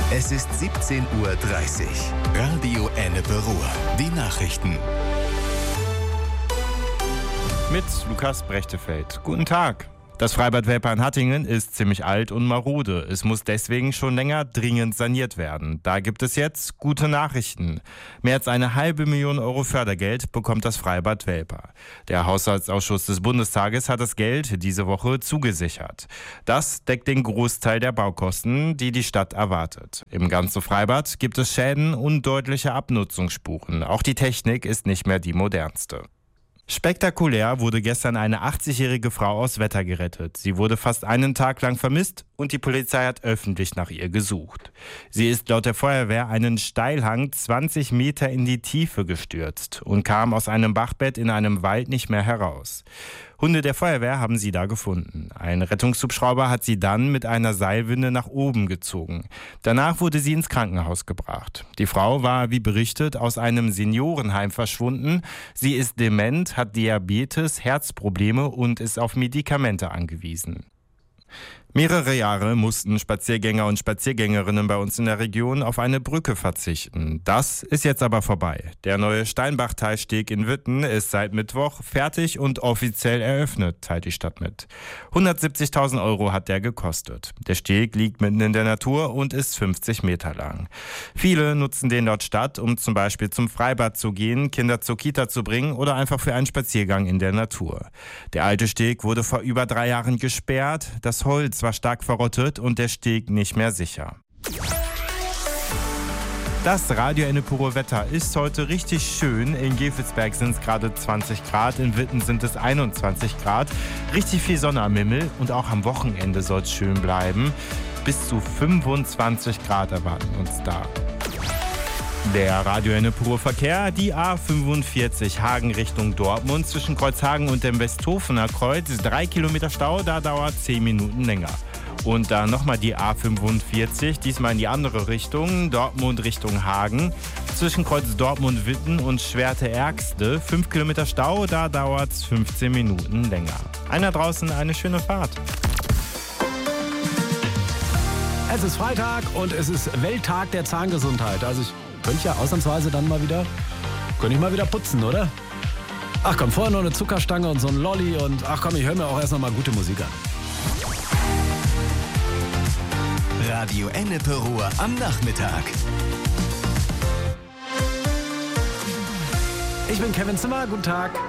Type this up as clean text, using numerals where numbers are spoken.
Es ist 17:30 Uhr. Radio Ennepe Ruhr. Die Nachrichten. Mit Lukas Brechtefeld. Guten Tag. Das Freibad Welper in Hattingen ist ziemlich alt und marode. Es muss deswegen schon länger dringend saniert werden. Da gibt es jetzt gute Nachrichten. Mehr als 1,5 Million Euro Fördergeld bekommt das Freibad Welper. Der Haushaltsausschuss des Bundestages hat das Geld diese Woche zugesichert. Das deckt den Großteil der Baukosten, die die Stadt erwartet. Im ganzen Freibad gibt es Schäden und deutliche Abnutzungsspuren. Auch die Technik ist nicht mehr die modernste. Spektakulär wurde gestern eine 80-jährige Frau aus Wetter gerettet. Sie wurde fast einen Tag lang vermisst und die Polizei hat öffentlich nach ihr gesucht. Sie ist laut der Feuerwehr einen Steilhang 20 Meter in die Tiefe gestürzt und kam aus einem Bachbett in einem Wald nicht mehr heraus. Hunde der Feuerwehr haben sie da gefunden. Ein Rettungshubschrauber hat sie dann mit einer Seilwinde nach oben gezogen. Danach wurde sie ins Krankenhaus gebracht. Die Frau war, wie berichtet, aus einem Seniorenheim verschwunden. Sie ist dement, hat Diabetes, Herzprobleme und ist auf Medikamente angewiesen. Mehrere Jahre mussten Spaziergänger und Spaziergängerinnen bei uns in der Region auf eine Brücke verzichten. Das ist jetzt aber vorbei. Der neue Steinbach-Teilsteg in Witten ist seit Mittwoch fertig und offiziell eröffnet, teilt die Stadt mit. 170.000 Euro hat der gekostet. Der Steg liegt mitten in der Natur und ist 50 Meter lang. Viele nutzen den laut Stadt, um zum Beispiel zum Freibad zu gehen, Kinder zur Kita zu bringen oder einfach für einen Spaziergang in der Natur. Der alte Steg wurde vor über 3 Jahren gesperrt. Das Holz war stark verrottet und der Steg nicht mehr sicher. Das Radio Ennepe Ruhr Wetter ist heute richtig schön. In Gevelsberg sind es gerade 20 Grad, in Witten sind es 21 Grad. Richtig viel Sonne am Himmel und auch am Wochenende soll es schön bleiben. Bis zu 25 Grad erwarten uns da. Der Radio Ennepe Ruhr Verkehr, die A45 Hagen Richtung Dortmund zwischen Kreuzhagen und dem Westhofener Kreuz, 3 Kilometer Stau, da dauert 10 Minuten länger. Und dann nochmal die A45, diesmal in die andere Richtung, Dortmund Richtung Hagen, zwischen Kreuz Dortmund-Witten und Schwerte-Ergste, 5 Kilometer Stau, da dauert es 15 Minuten länger. Einer draußen, eine schöne Fahrt. Es ist Freitag und es ist Welttag der Zahngesundheit. Also ich könnte ja ausnahmsweise dann mal wieder putzen, oder? Ach komm, vorher noch eine Zuckerstange und so ein Lolli und ach komm, ich höre mir auch erst noch mal gute Musik an. Radio Ennepe Ruhr am Nachmittag. Ich bin Kevin Zimmer, guten Tag.